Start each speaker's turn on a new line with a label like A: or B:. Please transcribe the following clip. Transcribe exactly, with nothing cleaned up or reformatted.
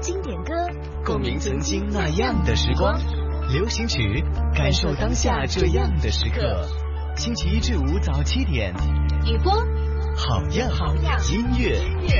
A: 经典歌，
B: 共鸣曾经那样的时光。流行曲，感受当下这样的时刻。星期一至五早七点，
A: 雨波，
B: 好样好样音乐。